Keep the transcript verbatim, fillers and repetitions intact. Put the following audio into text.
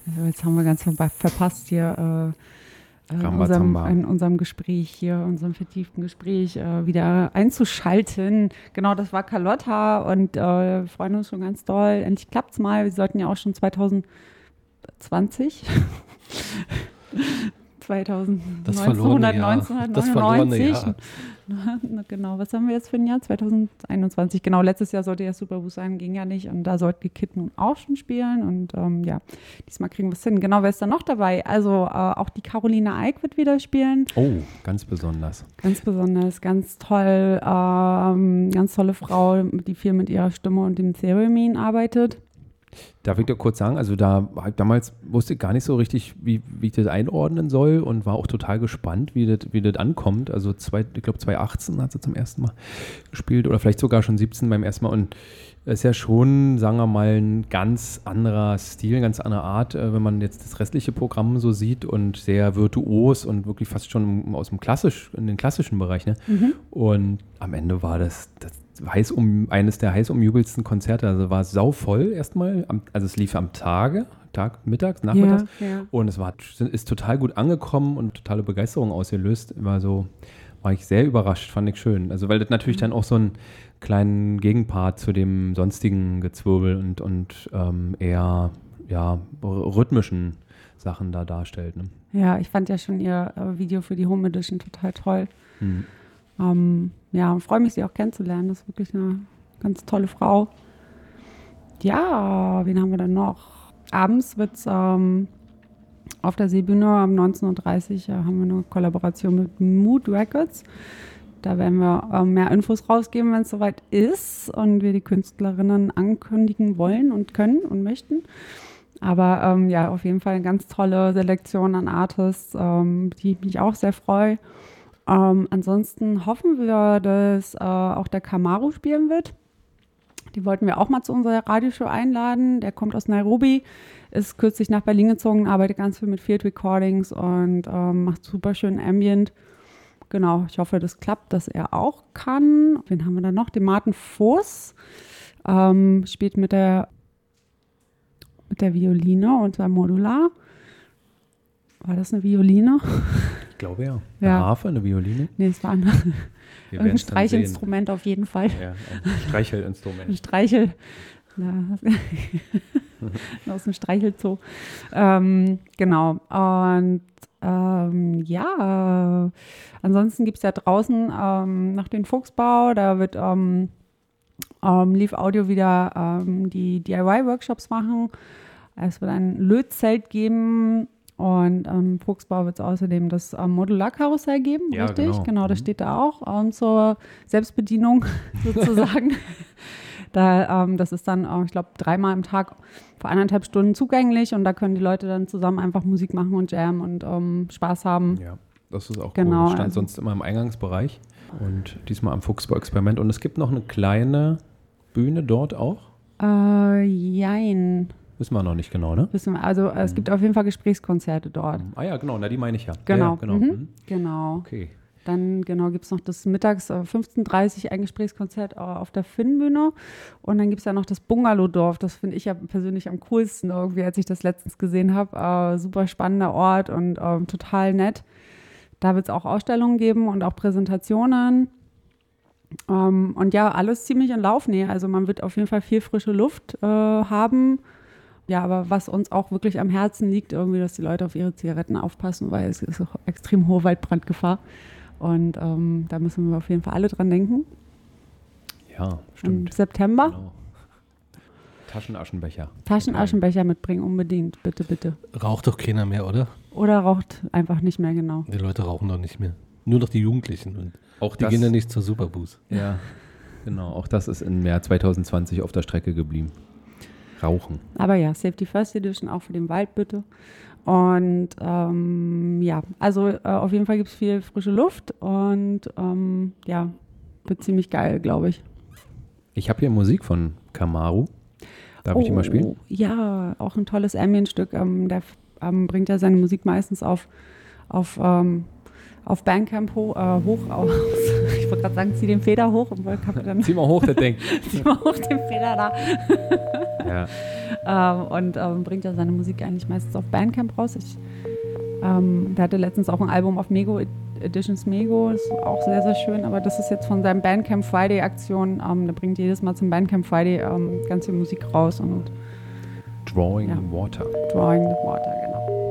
Also jetzt haben wir ganz ver- verpasst hier äh, in, unserem, in unserem Gespräch hier, unserem vertieften Gespräch äh, wieder einzuschalten. Genau, das war Carlotta und äh, wir freuen uns schon ganz doll. Endlich klappt's mal. Wir sollten ja auch schon zwanzig zwanzig zweitausendneunzehn, das verlorene Jahr. neunzehnhundertneunundneunzig. Das verlorene Jahr. Genau, was haben wir jetzt für ein Jahr? zwanzig einundzwanzig. Genau, letztes Jahr sollte ja Superboost sein, ging ja nicht. Und da sollte Kid nun auch schon spielen. Und ähm, ja, diesmal kriegen wir es hin. Genau, wer ist da noch dabei? Also äh, auch die Caroline Eick wird wieder spielen. Oh, ganz besonders. Ganz besonders, ganz toll. Ähm, ganz tolle Frau, die viel mit ihrer Stimme und dem Theremin arbeitet. Darf ich dir kurz sagen, also da damals wusste ich gar nicht so richtig, wie, wie ich das einordnen soll und war auch total gespannt, wie das, wie das ankommt. Also zwei, ich glaube zwanzig achtzehn hat sie zum ersten Mal gespielt oder vielleicht sogar schon siebzehn beim ersten Mal und es ist ja schon, sagen wir mal, ein ganz anderer Stil, eine ganz andere Art, wenn man jetzt das restliche Programm so sieht und sehr virtuos und wirklich fast schon aus dem klassisch, in den klassischen Bereich. Ne? Mhm. Und am Ende war das, das heiß um, eines der heiß umjubelsten Konzerte, also war es sauvoll erstmal, also es lief am Tage, Tag, mittags, nachmittags ja, ja. und es war, ist total gut angekommen und totale Begeisterung ausgelöst, war so, war ich sehr überrascht, fand ich schön, also weil das natürlich mhm. dann auch so einen kleinen Gegenpart zu dem sonstigen Gezwirbel und, und ähm, eher, ja, rhythmischen Sachen da darstellt. Ne? Ja, ich fand ja schon ihr äh, Video für die Home Edition total toll. Mhm. Ähm, ja, freue mich, sie auch kennenzulernen. Das ist wirklich eine ganz tolle Frau. Ja, wen haben wir dann noch? Abends wird es ähm, auf der Seebühne um neunzehn Uhr dreißig äh, haben wir eine Kollaboration mit Mood Records. Da werden wir ähm, mehr Infos rausgeben, wenn es soweit ist und wir die Künstlerinnen ankündigen wollen und können und möchten. Aber ähm, ja, auf jeden Fall eine ganz tolle Selektion an Artists, ähm, die mich auch sehr freue. Ähm, ansonsten hoffen wir, dass äh, auch der Kamaru spielen wird. Die wollten wir auch mal zu unserer Radioshow einladen. Der kommt aus Nairobi, ist kürzlich nach Berlin gezogen, arbeitet ganz viel mit Field Recordings und ähm, macht super schön Ambient. Genau, ich hoffe, das klappt, dass er auch kann. Wen haben wir da noch? Den Martin Voß ähm, spielt mit der, mit der Violine und seinem Modular. War das eine Violine? Ich glaube ja. Ja. Eine Harfe, eine Violine? Nee, es war ein, ein Streichinstrument auf jeden Fall. Ja, ein Streichelinstrument. Ein Streichel. Na, aus dem Streichelzoo. Ähm, genau. Und ähm, ja, ansonsten gibt es ja draußen ähm, noch den Fuchsbau. Da wird ähm, ähm, Leaf Audio wieder ähm, die D I Y-Workshops machen. Es wird ein Lötzelt geben. Und am ähm, Fuchsbau wird es außerdem das ähm, Modularkarussell geben, ja, richtig? Genau, genau das mhm. steht da auch ähm, zur Selbstbedienung sozusagen. da, ähm, das ist dann, äh, ich glaube, dreimal am Tag für eineinhalb Stunden zugänglich und da können die Leute dann zusammen einfach Musik machen und jammen und ähm, Spaß haben. Ja, das ist auch genau, cool. Das stand also sonst immer im Eingangsbereich und diesmal am Fuchsbau-Experiment. Und es gibt noch eine kleine Bühne dort auch? Äh, jein. Wissen wir noch nicht genau, ne? Wissen wir, also es mhm. gibt auf jeden Fall Gesprächskonzerte dort. Ah ja, genau, na die meine ich ja. Genau, ja, ja, genau. Mhm. Mhm. genau. Okay. Dann genau gibt es noch das mittags äh, fünfzehn Uhr dreißig ein Gesprächskonzert äh, auf der Finnbühne und dann gibt es ja noch das Bungalowdorf. Das finde ich ja persönlich am coolsten irgendwie, als ich das letztens gesehen habe. Äh, super spannender Ort und äh, total nett. Da wird es auch Ausstellungen geben und auch Präsentationen. Ähm, und ja, alles ziemlich in Laufnähe. Also man wird auf jeden Fall viel frische Luft äh, haben. Ja, aber was uns auch wirklich am Herzen liegt, irgendwie, dass die Leute auf ihre Zigaretten aufpassen, weil es ist auch extrem hohe Waldbrandgefahr. Und ähm, da müssen wir auf jeden Fall alle dran denken. Ja, stimmt. Im September. Genau. Taschenaschenbecher. Taschenaschenbecher mitbringen, unbedingt. Bitte, bitte. Raucht doch keiner mehr, oder? Oder raucht einfach nicht mehr, genau. Die Leute rauchen doch nicht mehr. Nur noch die Jugendlichen. Und auch die das, gehen ja nicht zur Superboost. Ja, genau. Auch das ist im März zwanzig zwanzig auf der Strecke geblieben. Rauchen. Aber ja, Safety First Edition auch für den Wald bitte. Und ähm, ja, also äh, auf jeden Fall gibt es viel frische Luft und ähm, ja, wird ziemlich geil, glaube ich. Ich habe hier Musik von Kamaru. Darf oh, ich die mal spielen? Ja, auch ein tolles Ambient-Stück. Ähm, der ähm, bringt ja seine Musik meistens auf, auf, ähm, auf Bandcamp ho- äh, hoch aus. Ich wollte gerade sagen, zieh den Feder hoch und wollte dann Zieh mal hoch, das Ding. zieh mal hoch den Feder da. Ja. ähm, und ähm, bringt ja seine Musik eigentlich meistens auf Bandcamp raus. Ich, ähm, der hatte letztens auch ein Album auf Mego, Editions Mego, ist auch sehr, sehr schön, aber das ist jetzt von seinem Bandcamp Friday Aktion. Ähm, der bringt jedes Mal zum Bandcamp Friday ähm, ganz viel Musik raus und Drawing Ja. Water. Drawing the Water, genau.